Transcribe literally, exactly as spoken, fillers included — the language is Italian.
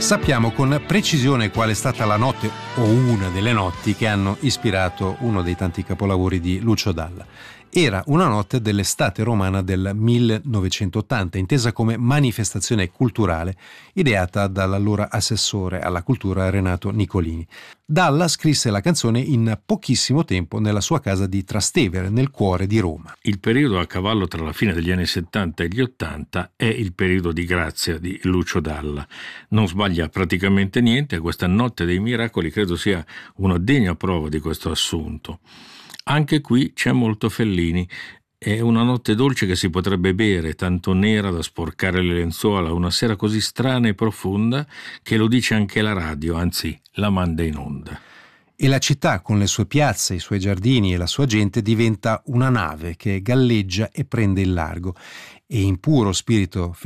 Sappiamo con precisione qual è stata la notte o una delle notti che hanno ispirato uno dei tanti capolavori di Lucio Dalla. Era una notte dell'estate romana del millenovecentottanta, intesa come manifestazione culturale ideata dall'allora assessore alla cultura Renato Nicolini. Dalla scrisse la canzone in pochissimo tempo nella sua casa di Trastevere, nel cuore di Roma. Il periodo a cavallo tra la fine degli anni settanta e gli ottanta è il periodo di grazia di Lucio Dalla. Non sbaglia praticamente niente e questa Notte dei Miracoli credo sia una degna prova di questo assunto. Anche qui c'è molto Fellini. È una notte dolce che si potrebbe bere, tanto nera da sporcare le lenzuola, una sera così strana e profonda che lo dice anche la radio, anzi la manda in onda. E la città, con le sue piazze, i suoi giardini e la sua gente, diventa una nave che galleggia e prende il largo. E in puro spirito